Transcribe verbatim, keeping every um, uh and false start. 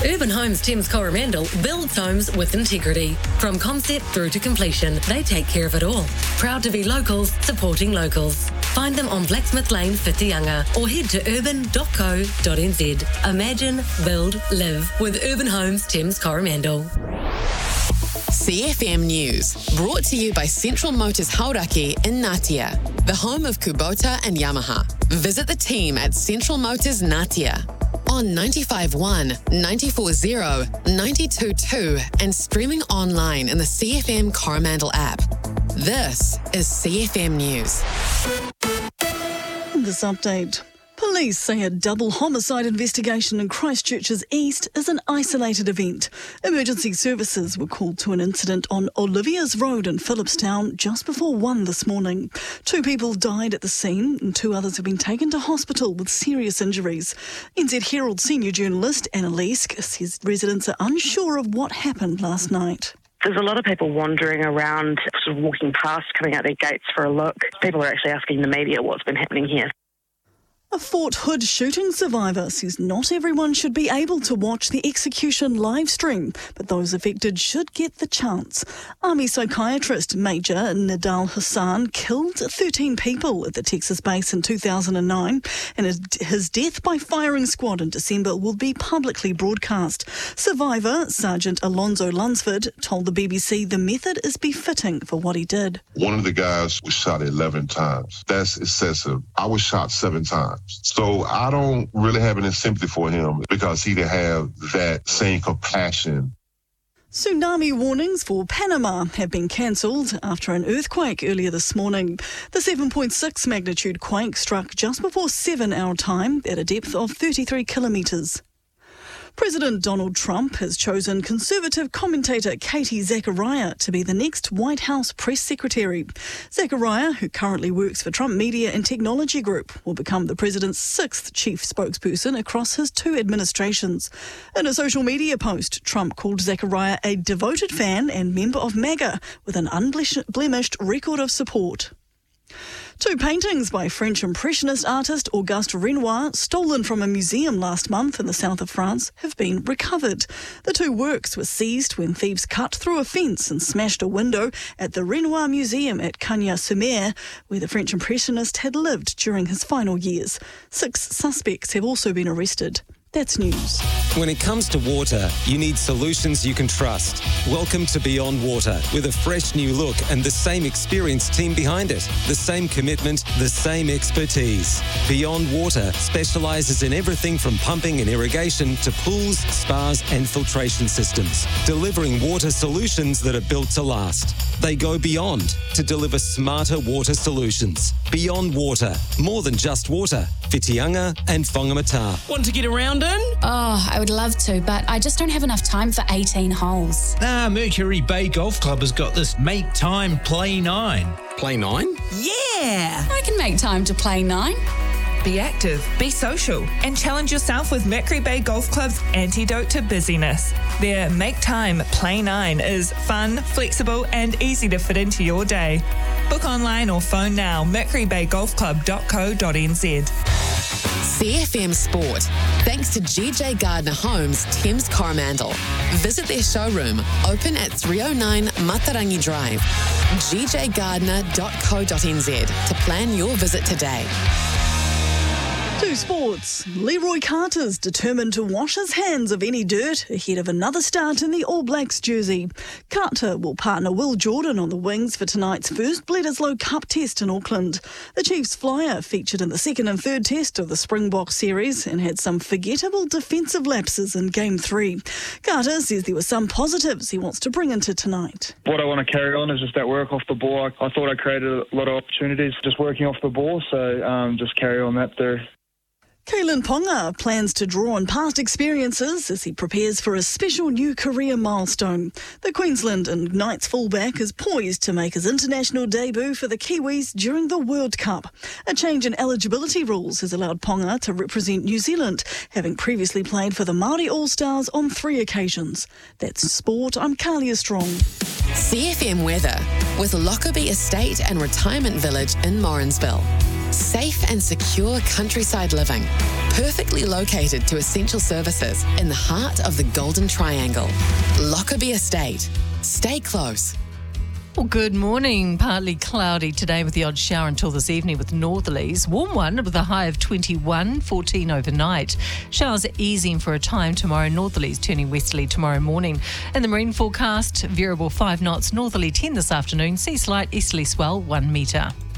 Urban Homes Thames Coromandel builds homes with integrity. From concept through to completion, they take care of it all. Proud to be locals, supporting locals. Find them on Blacksmith Lane, Whitianga, or head to urban dot co dot n z. Imagine, build, live with Urban Homes Thames Coromandel. C F M News, brought to you by Central Motors Hauraki in Ngatea, the home of Kubota and Yamaha. Visit the team at Central Motors Ngatea on ninety-five point one, ninety-four point zero, ninety-two point two and streaming online in the C F M Coromandel app. This is C F M News. This update. Police say a double homicide investigation in Christchurch's east is an isolated event. Emergency services were called to an incident on Olivia's Road in Phillipstown just before one this morning. Two people died at the scene and two others have been taken to hospital with serious injuries. N Z Herald senior journalist Anna Leask says residents are unsure of what happened last night. There's a lot of people wandering around, sort of walking past, coming out their gates for a look. People are actually asking the media what's been happening here. A Fort Hood shooting survivor says not everyone should be able to watch the execution live stream, but those affected should get the chance. Army psychiatrist Major Nidal Hassan killed thirteen people at the Texas base in two thousand nine, and his death by firing squad in December will be publicly broadcast. Survivor Sergeant Alonzo Lunsford told the B B C the method is befitting for what he did. One of the guys was shot eleven times. That's excessive. I was shot seven times. So I don't really have any sympathy for him because he didn't have that same compassion. Tsunami warnings for Panama have been cancelled after an earthquake earlier this morning. The seven point six magnitude quake struck just before seven our time at a depth of thirty-three kilometres. President Donald Trump has chosen conservative commentator Katie Zachariah to be the next White House press secretary. Zachariah, who currently works for Trump Media and Technology Group, will become the president's sixth chief spokesperson across his two administrations. In a social media post, Trump called Zachariah a devoted fan and member of MAGA with an unblemished record of support. Two paintings by French Impressionist artist Auguste Renoir, stolen from a museum last month in the south of France, have been recovered. The two works were seized when thieves cut through a fence and smashed a window at the Renoir Museum at Cagnes-sur-Mer, where the French Impressionist had lived during his final years. Six suspects have also been arrested. That's news. When it comes to water, you need solutions you can trust. Welcome to Beyond Water, with a fresh new look and the same experienced team behind it. The same commitment, the same expertise. Beyond Water specialises in everything from pumping and irrigation to pools, spas and filtration systems, delivering water solutions that are built to last. They go beyond to deliver smarter water solutions. Beyond Water, more than just water. Whitianga and Whangamata. Want to get around in? Oh, I would love to, but I just don't have enough time for eighteen holes. Ah, Mercury Bay Golf Club has got this Make Time Play nine. Play nine? Yeah! I can make time to play nine. Be active, be social, and challenge yourself with Mercury Bay Golf Club's antidote to busyness. Their Make Time Play nine is fun, flexible, and easy to fit into your day. Book online or phone now, mercury bay golf club dot co dot n z. C F M Sport, thanks to G J Gardner Homes, Thames Coromandel. Visit their showroom, open at three oh nine Matarangi Drive, g j gardner dot co dot n z to plan your visit today. To sports, Leroy Carter's determined to wash his hands of any dirt ahead of another start in the All Blacks jersey. Carter will partner Will Jordan on the wings for tonight's first Bledisloe Cup test in Auckland. The Chiefs flyer featured in the second and third test of the Springbok series and had some forgettable defensive lapses in game three. Carter says there were some positives he wants to bring into tonight. What I want to carry on is just that work off the ball. I, I thought I created a lot of opportunities just working off the ball, so um, just carry on that there. Kalyn Ponga plans to draw on past experiences as he prepares for a special new career milestone. The Queensland and Knights fullback is poised to make his international debut for the Kiwis during the World Cup. A change in eligibility rules has allowed Ponga to represent New Zealand, having previously played for the Māori All-Stars on three occasions. That's sport. I'm Kalia Strong. C F M weather with Lockerbie Estate and Retirement Village in Morrinsville. Safe and secure countryside living, perfectly located to essential services in the heart of the Golden Triangle. Lockerbie Estate. Stay close. Well, good morning. Partly cloudy today with the odd shower until this evening with northerlies. Warm one with a high of twenty-one, fourteen overnight. Showers easing for a time tomorrow. Northerlies turning westerly tomorrow morning. In the marine forecast, variable five knots, northerly ten this afternoon. Sea slight easterly swell one metre.